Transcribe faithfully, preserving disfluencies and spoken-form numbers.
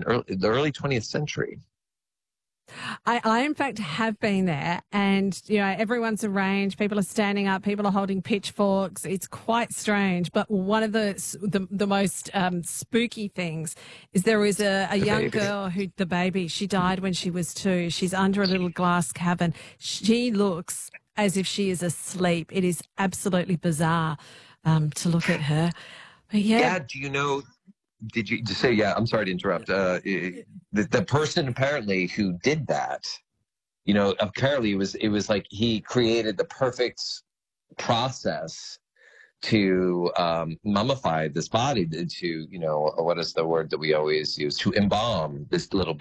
early, the early twentieth century. I, I, in fact, have been there, and, you know, everyone's arranged. People are standing up. People are holding pitchforks. It's quite strange. But one of the the, the most um, spooky things is there was a, a young baby. girl who, the baby, she died when she was two. She's under a little glass cabin. She looks as if she is asleep. It is absolutely bizarre um, to look at her. But yeah. Yeah, do you know... Did you just say, yeah, I'm sorry to interrupt. Uh, the, the person apparently who did that, you know, apparently it was, it was like he created the perfect process to um, mummify this body, to, you know, what is the word that we always use? To embalm this little